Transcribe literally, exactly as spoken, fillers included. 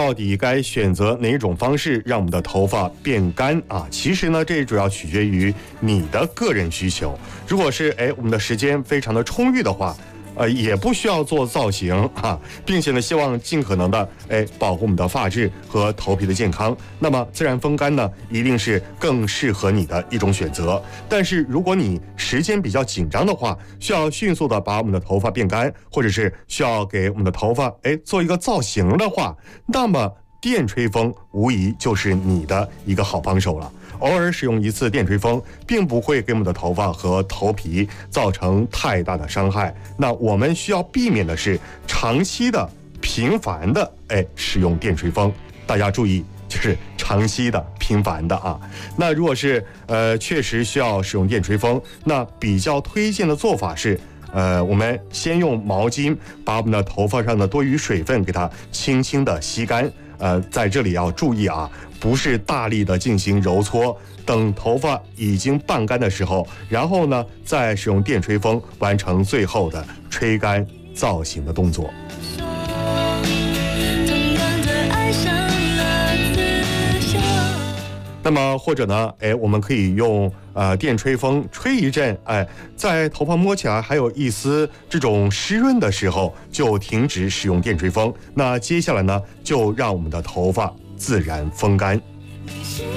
到底该选择哪种方式让我们的头发变干啊？其实呢，这主要取决于你的个人需求。如果是哎我们的时间非常的充裕的话，呃，也不需要做造型啊，并且呢，希望尽可能的哎保护我们的发质和头皮的健康。那么自然风干呢，一定是更适合你的一种选择。但是如果你时间比较紧张的话，需要迅速的把我们的头发变干，或者是需要给我们的头发哎做一个造型的话，那么电吹风无疑就是你的一个好帮手了。偶尔使用一次电吹风，并不会给我们的头发和头皮造成太大的伤害。那我们需要避免的是长期的、频繁的哎使用电吹风。大家注意，就是长期的、频繁的啊。那如果是呃确实需要使用电吹风，那比较推荐的做法是。呃，我们先用毛巾把我们的头发上的多余水分给它轻轻的吸干。呃，在这里要注意啊，不是大力的进行揉搓，等头发已经半干的时候，然后呢，再使用电吹风完成最后的吹干造型的动作。那么或者呢，哎，我们可以用呃电吹风吹一阵，哎，在头发摸起来还有一丝这种湿润的时候，就停止使用电吹风。那接下来呢，就让我们的头发自然风干。